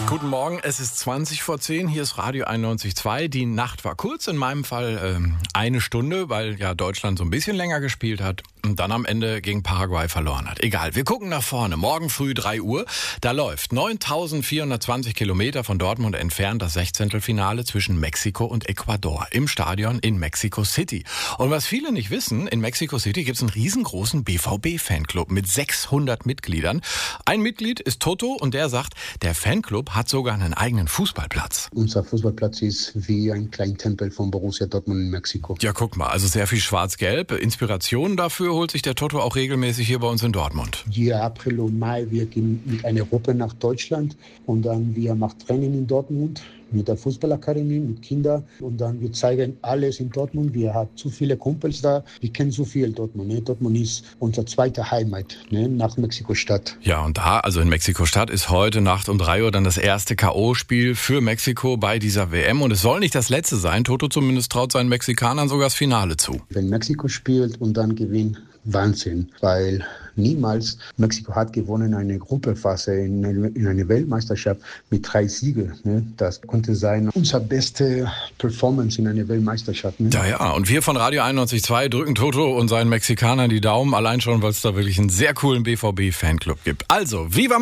Guten Morgen, es ist 20 vor 10, hier ist Radio 91.2. Die Nacht war kurz, in meinem Fall eine Stunde, weil ja Deutschland so ein bisschen länger gespielt hat und dann am Ende gegen Paraguay verloren hat. Egal, wir gucken nach vorne. Morgen früh 3 Uhr, da läuft 9.420 Kilometer von Dortmund entfernt das Sechzehntelfinale zwischen Mexiko und Ecuador im Stadion in Mexico City. Und was viele nicht wissen, in Mexico City gibt es einen riesengroßen BVB-Fanclub mit 600 Mitgliedern. Ein Mitglied ist Toto und der sagt, der Fanclub hat sogar einen eigenen Fußballplatz. Unser Fußballplatz ist wie ein kleiner Tempel von Borussia Dortmund in Mexiko. Ja, guck mal, also sehr viel Schwarz-Gelb. Inspiration dafür holt sich der Toto auch regelmäßig hier bei uns in Dortmund. Hier April und Mai, wir gehen mit einer Gruppe nach Deutschland und dann wir machen Training in Dortmund mit der Fußballakademie, mit Kindern und dann wir zeigen alles in Dortmund. Wir haben zu viele Kumpels da, wir kennen so viel Dortmund. Ne? Dortmund ist unsere zweite Heimat, ne? Nach Mexiko-Stadt. Ja, und da, also in Mexiko-Stadt, ist heute Nacht um 3 Uhr dann das erste K.O.-Spiel für Mexiko bei dieser WM. Und es soll nicht das letzte sein. Toto zumindest traut seinen Mexikanern sogar das Finale zu. Wenn Mexiko spielt und dann gewinnt, Wahnsinn, weil niemals Mexiko hat gewonnen eine Gruppephase in einer Weltmeisterschaft mit 3 Siegen. Ne? Das konnte sein unsere beste Performance in einer Weltmeisterschaft. Ne? Ja, und wir von Radio 91.2 drücken Toto und seinen Mexikanern die Daumen, allein schon, weil es da wirklich einen sehr coolen BVB-Fanclub gibt. Also, viva